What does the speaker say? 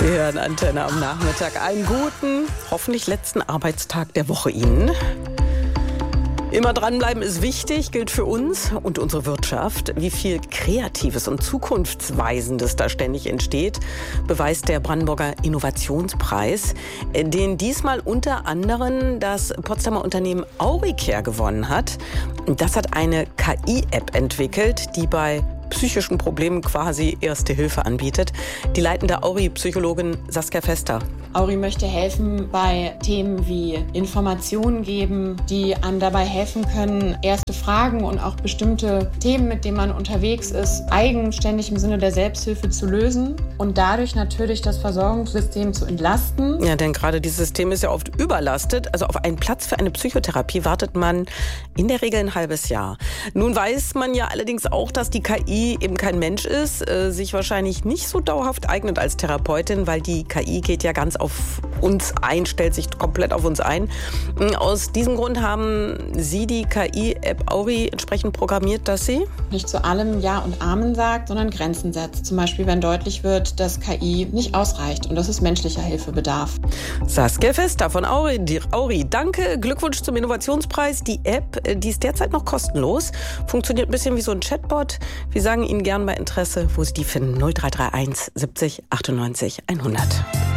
Sie hören Antenne am Nachmittag. Einen guten, hoffentlich letzten Arbeitstag der Woche Ihnen. Immer dranbleiben ist wichtig, gilt für uns und unsere Wirtschaft. Wie viel Kreatives und Zukunftsweisendes da ständig entsteht, beweist der Brandenburger Innovationspreis, den diesmal unter anderem das Potsdamer Unternehmen Auricare gewonnen hat. Das hat eine KI-App entwickelt, die bei psychischen Problemen quasi Erste Hilfe anbietet. Die leitende Auri-Psychologin Saskia Fester. Auri möchte helfen bei Themen wie Informationen geben, die einem dabei helfen können, erste Fragen und auch bestimmte Themen, mit denen man unterwegs ist, eigenständig im Sinne der Selbsthilfe zu lösen und dadurch natürlich das Versorgungssystem zu entlasten. Ja, denn gerade dieses System ist ja oft überlastet. Also auf einen Platz für eine Psychotherapie wartet man in der Regel ein halbes Jahr. Nun weiß man ja allerdings auch, dass die KI eben kein Mensch ist, sich wahrscheinlich nicht so dauerhaft eignet als Therapeutin, weil die KI geht ja ganz auf uns ein, stellt sich komplett auf uns ein. Aus diesem Grund haben Sie die KI-App Auri entsprechend programmiert, dass sie nicht zu allem Ja und Amen sagt, sondern Grenzen setzt. Zum Beispiel, wenn deutlich wird, dass KI nicht ausreicht und dass es menschlicher Hilfe bedarf. Saskia Fester von Auri, danke, Glückwunsch zum Innovationspreis. Die App, die ist derzeit noch kostenlos, funktioniert ein bisschen wie so ein Chatbot. Wir sagen Ihnen gern bei Interesse, wo Sie die finden. 0331 70 98 100.